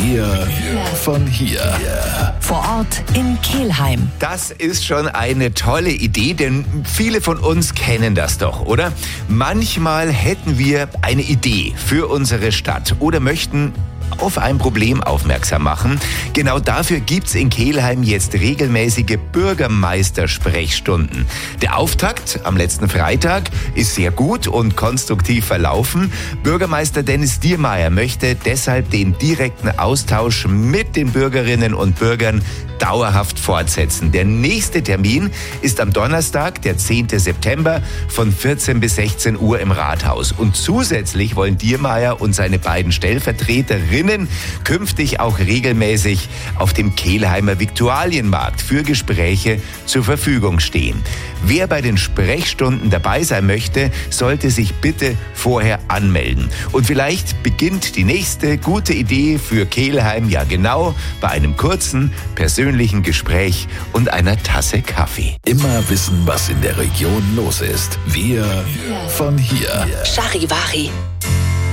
Wir von hier. Vor Ort in Kelheim. Das ist schon eine tolle Idee, denn viele von uns kennen das doch, oder? Manchmal hätten wir eine Idee für unsere Stadt oder möchten auf ein Problem aufmerksam machen. Genau dafür gibt's in Kelheim jetzt regelmäßige Bürgermeistersprechstunden. Der Auftakt am letzten Freitag ist sehr gut und konstruktiv verlaufen. Bürgermeister Dennis Diermeier möchte deshalb den direkten Austausch mit den Bürgerinnen und Bürgern dauerhaft fortsetzen. Der nächste Termin ist am Donnerstag, der 10. September von 14 bis 16 Uhr im Rathaus. Und zusätzlich wollen Diermeier und seine beiden Stellvertreterinnen künftig auch regelmäßig auf dem Kelheimer Viktualienmarkt für Gespräche zur Verfügung stehen. Wer bei den Sprechstunden dabei sein möchte, sollte sich bitte vorher anmelden. Und vielleicht beginnt die nächste gute Idee für Kelheim ja genau bei einem kurzen, persönlichen Gespräch und einer Tasse Kaffee. Immer wissen, was in der Region los ist. Wir von hier. Charivari.